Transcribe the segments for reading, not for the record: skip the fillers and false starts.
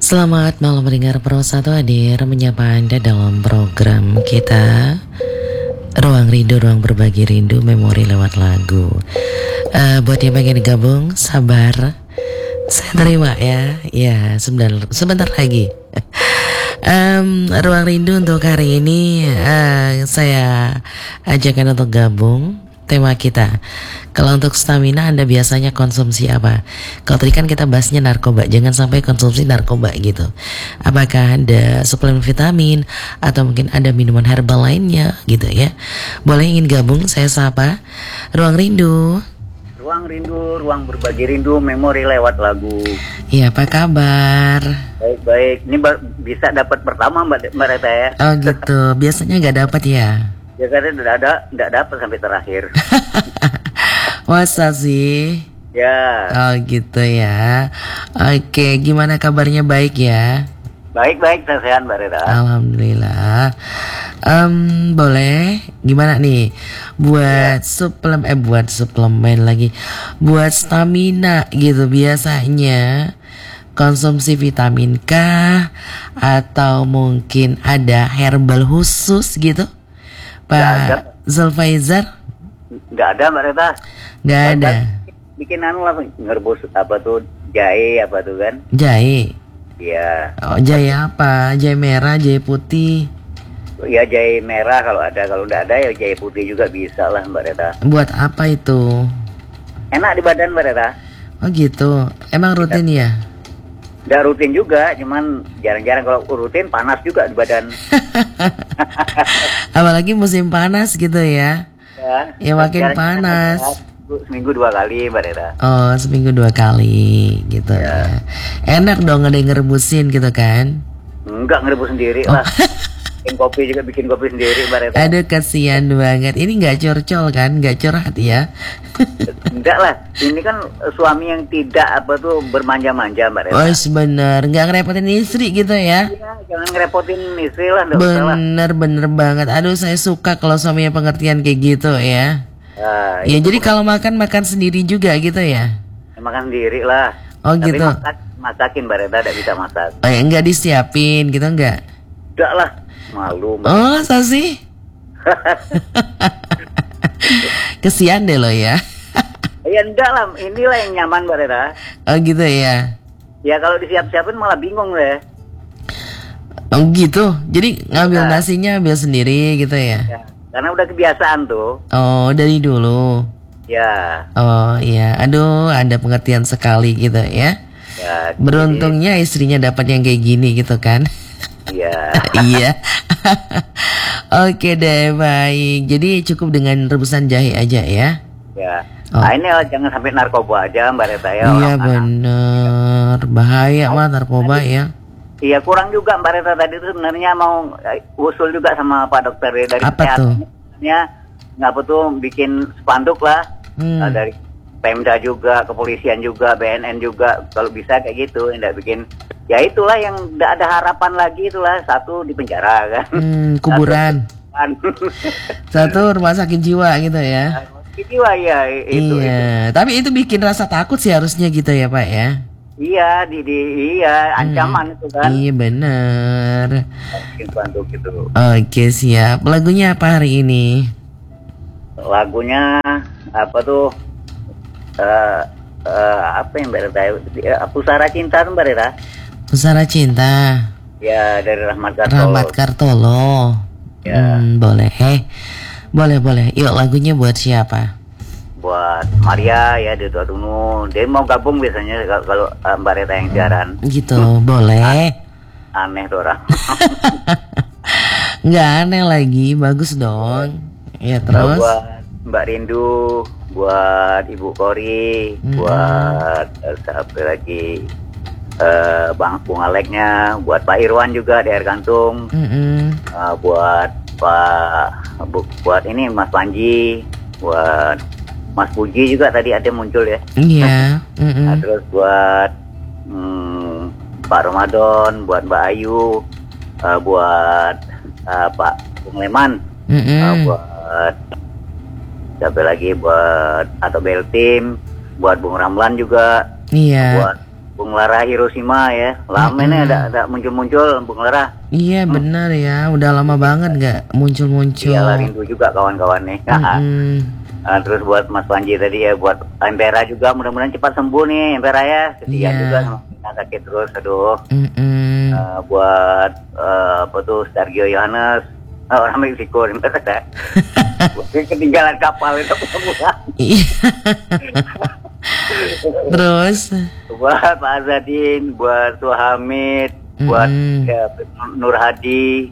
Selamat malam pendengar Pro 1 hadir menyapa Anda dalam program kita Ruang Rindu, Ruang Berbagi Rindu, Memori lewat lagu. Buat yang pengen gabung, sabar, saya terima ya. Ya, sebentar lagi. Ruang Rindu untuk hari ini saya ajakkan untuk gabung. Tema kita, kalau untuk stamina Anda biasanya konsumsi apa? Kalau tadi kan kita bahasnya narkoba, jangan sampai konsumsi narkoba gitu. Apakah ada suplemen vitamin atau mungkin ada minuman herbal lainnya gitu ya? Boleh ingin gabung, saya sapa. Ruang Rindu. Ruang Rindu, Ruang Berbagi Rindu, Memori lewat lagu. Iya, apa kabar? Baik. Ini bisa dapat pertama Mbak Reta ya? Oh gitu, biasanya nggak dapat ya? Ya karena nggak dapat sampai terakhir. Masa sih? Ya. Oh gitu ya. Oke, gimana kabarnya, baik ya? Baik, saya sehat Mbak Reta. Alhamdulillah. Boleh gimana nih buat suplemen lagi, buat stamina gitu, biasanya konsumsi vitamin kah atau mungkin ada herbal khusus gitu, Pak Zulfaizar? Nggak ada Mbak Reta. Nggak ada. Bikin lah, ngerebus apa tuh, jahe apa tuh kan? Jahe. Iya. Oh, jahe apa? Jahe merah, jahe putih? Ya jahe merah kalau ada, kalau nggak ada ya jahe putih juga bisa lah Mbak Reta. Buat apa itu? Enak di badan Mbak Reta. Oh gitu. Emang rutin ya? Nggak rutin juga, cuman jarang-jarang. Kalau rutin panas juga di badan. Apalagi musim panas gitu ya. Ya makin panas. Seminggu 2 kali Mbak Reta. Oh, seminggu 2 kali gitu ya. Enak dong ada yang ngerebusin gitu kan? Enggak, ngerebus sendiri lah. Bikin kopi sendiri Mbak Reta. Aduh, kasihan banget. Ini nggak curcol kan? Nggak curhat ya? Enggak lah. Ini kan suami yang tidak bermanja-manja Mbak Reta. Oh bener, nggak ngerepotin istri gitu ya? Iya, jangan ngerepotin istri lah. Bener banget. Aduh, saya suka kalau suaminya pengertian kayak gitu ya. Ya jadi kalau makan sendiri juga gitu ya? Makan sendiri lah. Oh tapi gitu. Masakin Mbak Reta, tidak bisa masak. Oh ya, enggak disiapin gitu enggak? Enggak lah, malu Mbak. Oh masa sih? Kesian deh lo ya. Ya enggak lah, inilah yang nyaman Mbak Reta. Oh gitu ya? Ya kalau disiap-siapin malah bingung deh. Oh gitu, jadi ngambil nasinya ambil sendiri gitu ya? Karena udah kebiasaan tuh. Oh, dari dulu. Ya. Oh iya, aduh, Anda pengertian sekali gitu ya. Ya. Beruntungnya istrinya dapat yang kayak gini gitu kan. Iya. Iya. Oke deh, baik. Jadi cukup dengan rebusan jahe aja ya. Ya. Nah ini jangan sampai narkoba aja Mbak Reta ya. Iya bener, bahaya mah narkoba ya. Iya, kurang juga Mbak Reta tadi itu sebenarnya mau usul juga sama Pak Dokter dari kesehatan. Nggak bikin spanduk lah dari Pemda juga, kepolisian juga, BNN juga, kalau bisa kayak gitu, tidak bikin. Ya itulah yang tidak ada harapan lagi, itulah satu di penjara kan. Kuburan. Satu rumah sakit jiwa gitu ya. Jiwa ya itu. Iya, tapi itu bikin rasa takut sih harusnya gitu ya Pak ya. Iya, iya ancaman itu kan. Iya benar. Gitu. Oke siap. Lagunya apa hari ini? Lagunya apa tuh? Apa yang Mbak Reta? Pusara Cinta tuh Mbak Reta. Pusara Cinta. Ya dari Rahmat Kartolo. Rahmat Kartolo. Ya. Boleh. Yuk lagunya buat siapa? Buat Maria ya di Tuadunu. Dia mau gabung biasanya kalau Mbak Reta yang siaran. Gitu, boleh. Aneh tuh orang. Nggak aneh lagi, bagus dong. Ya terus. Buat Mbak Rindu, buat Ibu Kori, buat siapa lagi? Bang Aleknya, buat Pak Irwan juga di Air Gantung. Buat buat ini Mas Panji, buat Mas Puji juga tadi ada muncul ya. Iya. Nah, terus buat Pak Ramadan, buat Mbak Ayu, buat Pak Bung Leman, buat siapa lagi, buat atau Beltim, buat Bung Ramlan juga, iya. buat Bung Lara Hiroshima ya. Lama ini ada muncul-muncul Bung Lara. Iya benar ya, udah lama banget nggak muncul-muncul. Iya, rindu juga kawan-kawannya. Terus buat Mas Panji tadi ya, buat Empera juga, mudah-mudahan cepat sembuh nih Empera ya. Kesian juga sama sakit terus, aduh. Buat apa tuh Sergio Yohanes, orang Meksiko nih kata. Ketinggalan kapal itu pulang. Terus buat Pak Azadin, buat Suhamid, buat Nur Hadi,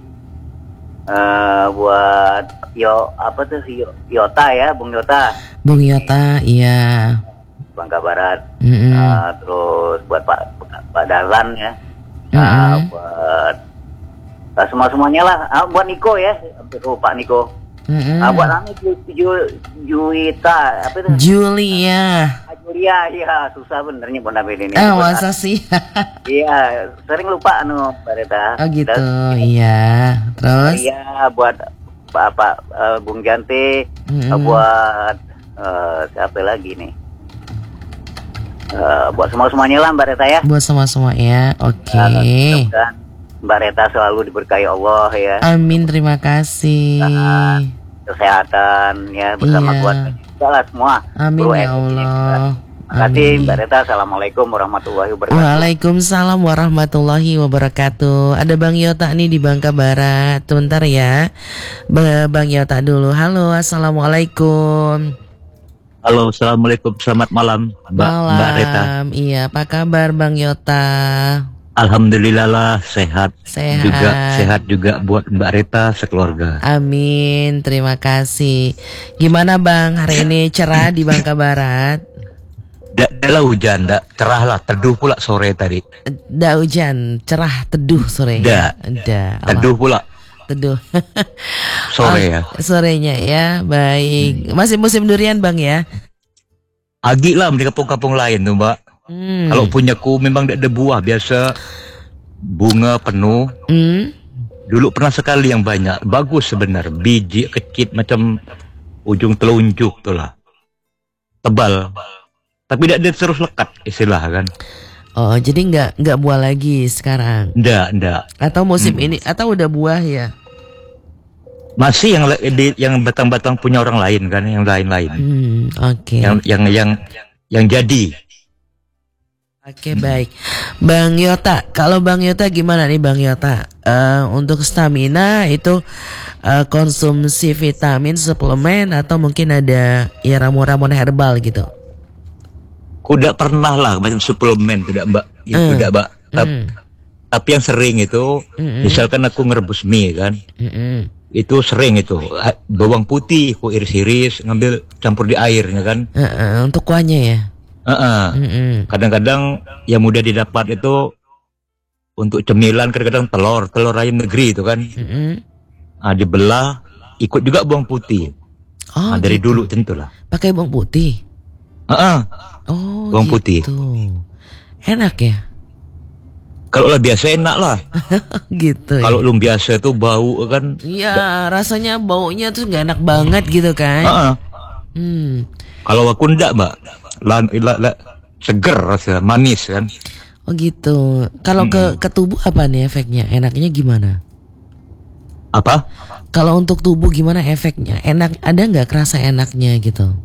buat Yota ya, Bung Yota. Bung Yota, iya. Bangka Barat. Terus buat Pak Dahlan ya. Buat semuanya lah. Buat Niko ya, Pak Niko. Buat Juwita, apa itu? Julia, iya susah bener nyebut nama ini. Masa sih? Iya, sering lupa Mbak Reta. Oh gitu, iya. Terus? Iya, buat Pak Bung Jante, buat siapa lagi nih? Buat semuanya lah Mbak Reta ya. Buat semua ya, oke. Mbak Reta selalu diberkahi Allah ya. Amin, terima kasih. Kesehatan ya bersama keluarga semua. Amin ya Allah. Terima kasih Mbak Reta. Assalamualaikum warahmatullahi wabarakatuh. Waalaikumsalam warahmatullahi wabarakatuh. Ada Bang Yota nih di Bangka Barat. Sebentar ya, Bang Yota dulu. Halo, assalamualaikum. Halo, assalamualaikum. Selamat malam, Mbak Reta. Iya, apa kabar Bang Yota? Alhamdulillah lah, sehat. Sehat juga buat Mbak Reta sekeluarga. Amin, terima kasih. Gimana Bang, hari ini cerah di Bangka Barat? Dah hujan, cerah lah, teduh pula sore tadi. Dah hujan, cerah, teduh sore. Dah, teduh pula. Teduh. Sore ya. Sorenya ya, baik. Masih musim durian Bang ya? Agi lah di kampung-kampung lain tuh Mbak. Kalau punyaku memang ada buah biasa, bunga penuh. Dulu pernah sekali yang banyak, bagus sebenarnya, biji kecil macam ujung telunjuk tuh lah, tebal, tapi tidak terus lekat istilah kan. Oh jadi nggak buah lagi sekarang? Nggak. Atau musim ini atau udah buah ya? Masih yang batang-batang punya orang lain kan, yang lain-lain. Oke. Yang jadi. Oke, baik. Bang Yota, kalau Bang Yota gimana nih Bang Yota? Untuk stamina itu konsumsi vitamin, suplemen atau mungkin ada ya ramuan-ramuan herbal gitu? Kuda pernah lah macam suplemen tidak Mbak? Tidak Mbak. Tapi yang sering itu, misalkan aku ngerebus mie kan, itu sering itu bawang putih, aku iris-iris, ngambil campur di airnya kan. Untuk kuahnya ya? Kadang-kadang yang mudah didapat itu untuk cemilan, kadang-kadang telur ayam negeri itu kan. Dibelah, ikut juga bawang putih. Dari gitu. dulu tentulah. Pakai bawang putih. Bawang putih. Enak ya? Kalau lah biasa enak lah. Gitu. Kalau belum biasa tuh bau kan. Iya, rasanya baunya tuh nggak enak banget gitu kan. Kalau aku enggak Mbak. Seger rasa, manis kan. Oh gitu. Kalau ke tubuh apa nih efeknya? Enaknya gimana? Apa? Kalau untuk tubuh gimana efeknya? Enak, ada nggak kerasa enaknya gitu?